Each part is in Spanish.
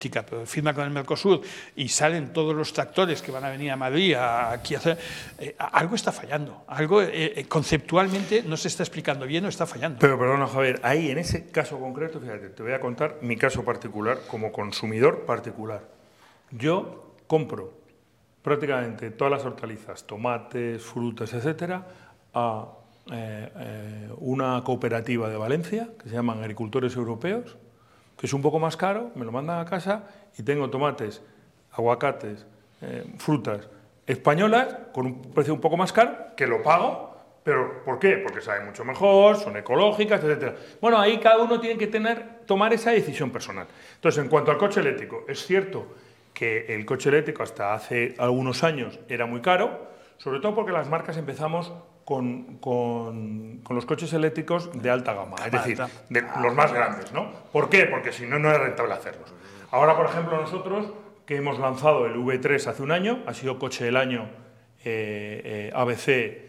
pero firma con el Mercosur y salen todos los tractores que van a venir a Madrid aquí a hacer, algo está fallando, algo conceptualmente no se está explicando bien o está fallando. Pero perdona, Javier, ahí en ese caso concreto, fíjate, te voy a contar mi caso particular como consumidor particular. Yo compro prácticamente todas las hortalizas, tomates, frutas, etcétera, a una cooperativa de Valencia que se llaman Agricultores Europeos, que es un poco más caro, me lo mandan a casa y tengo tomates, aguacates, frutas españolas con un precio un poco más caro, que lo pago, pero ¿por qué? Porque saben mucho mejor, son ecológicas, etcétera. Bueno, ahí cada uno tiene que tomar esa decisión personal. Entonces, en cuanto al coche eléctrico, es cierto que el coche eléctrico hasta hace algunos años era muy caro, sobre todo porque las marcas empezamos con los coches eléctricos de alta gama, es decir, de los más grandes, ¿no? ¿Por qué? Porque si no, no era rentable hacerlos. Ahora, por ejemplo, nosotros, que hemos lanzado el V3 hace un año, ha sido coche del año ABC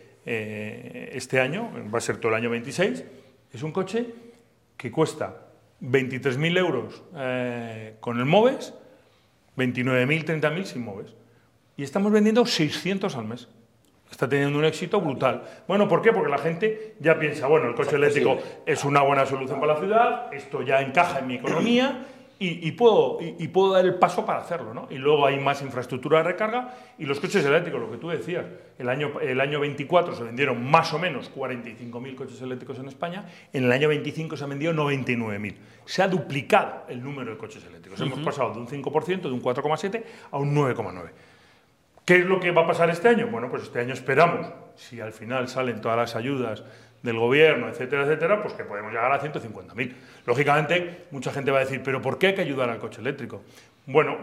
este año, va a ser todo el año 26, es un coche que cuesta 23.000 euros con el MOVES, 29.000, 30.000 sin MOVES. Y estamos vendiendo 600 al mes. Está teniendo un éxito brutal. Bueno, ¿por qué? Porque la gente ya piensa, bueno, el coche eléctrico es una buena solución para la ciudad, esto ya encaja en mi economía y puedo dar el paso para hacerlo, ¿no? Y luego hay más infraestructura de recarga y los coches eléctricos, lo que tú decías, el año 24 se vendieron más o menos 45.000 coches eléctricos en España, en el año 25 se han vendido 99.000. Se ha duplicado el número de coches eléctricos. Hemos pasado de un 5%, de un 4,7% a un 9,9%. ¿Qué es lo que va a pasar este año? Bueno, pues este año esperamos, si al final salen todas las ayudas del gobierno, etcétera, etcétera, pues que podemos llegar a 150.000. Lógicamente, mucha gente va a decir, ¿pero por qué hay que ayudar al coche eléctrico? Bueno,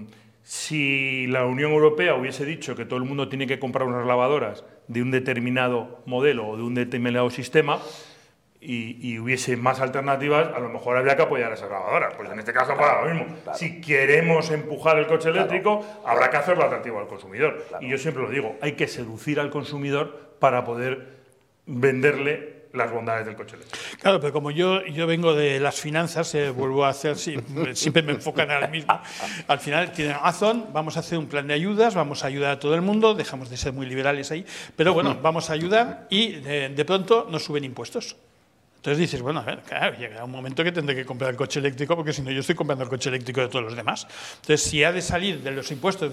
si la Unión Europea hubiese dicho que todo el mundo tiene que comprar unas lavadoras de un determinado modelo o de un determinado sistema, y hubiese más alternativas, a lo mejor habría que apoyar a esas lavadoras. Pues en este caso para lo mismo. Claro. Si queremos empujar el coche eléctrico, habrá que hacerlo atractivo al consumidor. Claro. Y yo siempre lo digo, hay que seducir al consumidor para poder venderle las bondades del coche eléctrico. Claro, pero como yo vengo de las finanzas, vuelvo a hacer, siempre me enfocan al mismo. Al final tienen razón, vamos a hacer un plan de ayudas, vamos a ayudar a todo el mundo, dejamos de ser muy liberales ahí, pero bueno, vamos a ayudar y de pronto nos suben impuestos. Entonces dices, bueno, a ver, claro, llega un momento que tendré que comprar el coche eléctrico porque si no yo estoy comprando el coche eléctrico de todos los demás. Entonces, si ha de salir de los impuestos,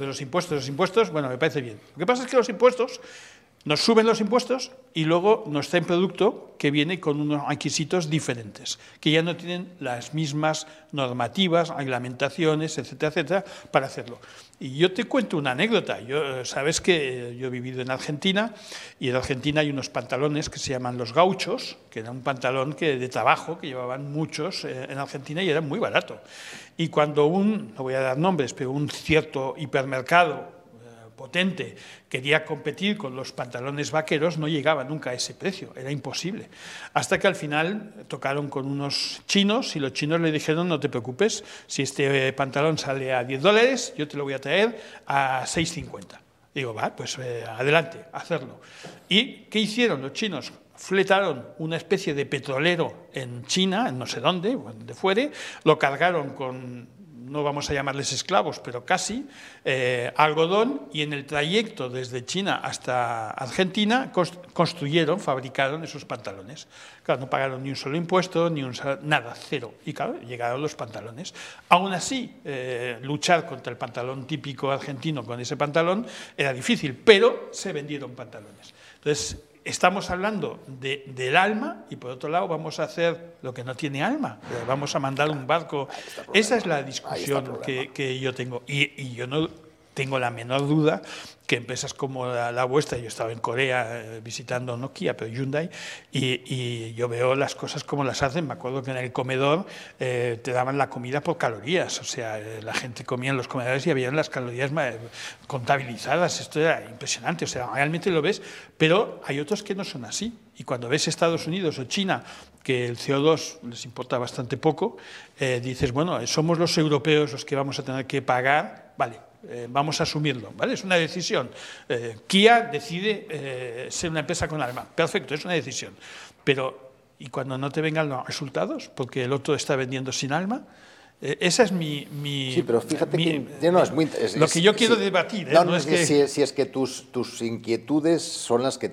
bueno, me parece bien. Lo que pasa es que los impuestos, nos suben los impuestos y luego nos traen producto que viene con unos requisitos diferentes, que ya no tienen las mismas normativas, reglamentaciones, etcétera, etcétera, para hacerlo. Y yo te cuento una anécdota. Sabes que yo he vivido en Argentina y en Argentina hay unos pantalones que se llaman los gauchos, que era un pantalón de trabajo que llevaban muchos en Argentina y era muy barato. Y cuando no voy a dar nombres, pero un cierto hipermercado potente quería competir con los pantalones vaqueros, no llegaba nunca a ese precio, era imposible. Hasta que al final tocaron con unos chinos y los chinos le dijeron, no te preocupes, si este pantalón sale a $10, yo te lo voy a traer a 6,50. Digo, va, pues adelante, hacerlo. ¿Y qué hicieron los chinos? Fletaron una especie de petrolero en China, en no sé dónde, donde fuere, lo cargaron con, no vamos a llamarles esclavos, pero casi, algodón, y en el trayecto desde China hasta Argentina fabricaron esos pantalones. Claro, no pagaron ni un solo impuesto, nada, cero. Y claro, llegaron los pantalones. Aún así, luchar contra el pantalón típico argentino con ese pantalón era difícil, pero se vendieron pantalones. Entonces, estamos hablando del alma y por otro lado vamos a hacer lo que no tiene alma, vamos a mandar un barco. Esa es la discusión que yo tengo y yo no tengo la menor duda que empresas como la vuestra, yo he estado en Corea visitando Nokia, pero Hyundai, y yo veo las cosas como las hacen. Me acuerdo que en el comedor te daban la comida por calorías, o sea, la gente comía en los comedores y había las calorías contabilizadas. Esto era impresionante, o sea, realmente lo ves, pero hay otros que no son así. Y cuando ves Estados Unidos o China, que el CO2 les importa bastante poco, dices, bueno, somos los europeos los que vamos a tener que pagar, vale, vamos a asumirlo, ¿vale? Es una decisión. Kia decide ser una empresa con alma. Perfecto, es una decisión. Pero, ¿y cuando no te vengan los resultados? Porque el otro está vendiendo sin alma. Esa es mi Sí, pero fíjate que no, es muy, lo que yo quiero debatir. No, no es que si es que tus inquietudes son las que